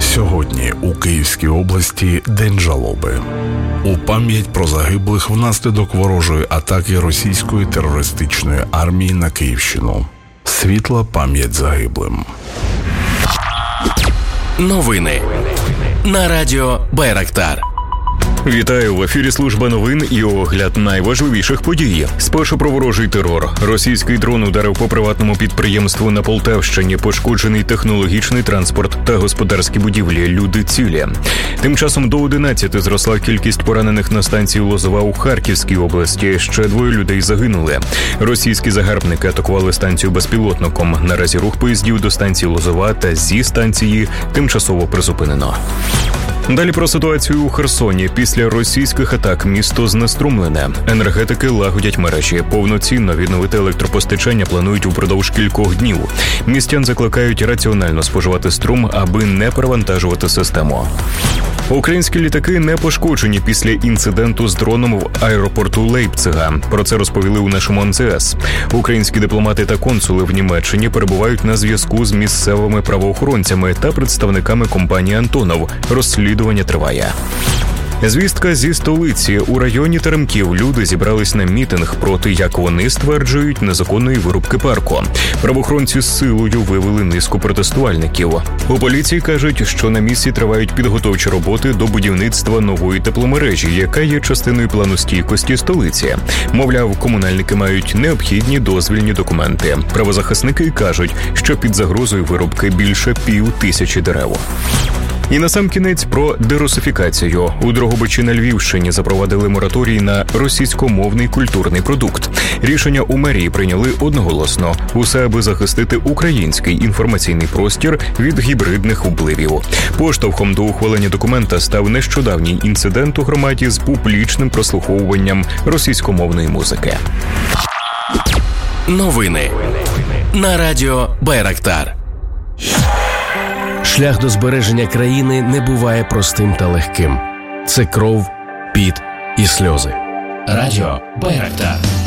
Сьогодні у Київській області День жалоби. У пам'ять про загиблих внаслідок ворожої атаки російської терористичної армії на Київщину. Світла пам'ять загиблим. Новини на радіо Байрактар. Вітаю, в ефірі служба новин і огляд найважливіших подій. Спершу про ворожий терор. Російський дрон ударив по приватному підприємству на Полтавщині, пошкоджений технологічний транспорт та господарські будівлі, люди цілі. Тим часом до 11 зросла кількість поранених на станції Лозова у Харківській області. Ще 2 людей загинули. Російські загарбники атакували станцію безпілотником. Наразі рух поїздів до станції Лозова та зі станції тимчасово призупинено. Далі про ситуацію у Херсоні. Після російських атак місто знеструмлене. Енергетики лагодять мережі. Повноцінно відновити електропостачання планують упродовж кількох днів. Містян закликають раціонально споживати струм, аби не перевантажувати систему. Українські літаки не пошкоджені після інциденту з дроном в аеропорту Лейпцига. Про це розповіли у нашому МЦС. Українські дипломати та консули в Німеччині перебувають на зв'язку з місцевими правоохоронцями та представниками компанії «Антонов». Розслідування триває. Звістка зі столиці. У районі Теремків люди зібрались на мітинг проти, як вони стверджують, незаконної вирубки парку. Правоохоронці з силою вивели низку протестувальників. У поліції кажуть, що на місці тривають підготовчі роботи до будівництва нової тепломережі, яка є частиною плану стійкості столиці. Мовляв, комунальники мають необхідні дозвільні документи. Правозахисники кажуть, що під загрозою вирубки більше 5000 дерев. І насамкінець про дерусифікацію. У Дрогобичі на Львівщині запровадили мораторій на російськомовний культурний продукт. Рішення у мерії прийняли одноголосно. Усе, аби захистити український інформаційний простір від гібридних впливів. Поштовхом до ухвалення документа став нещодавній інцидент у громаді з публічним прослуховуванням російськомовної музики. Новини на радіо Байрактар. Шлях до збереження країни не буває простим та легким. Це кров, піт і сльози. Радіо Байрактар.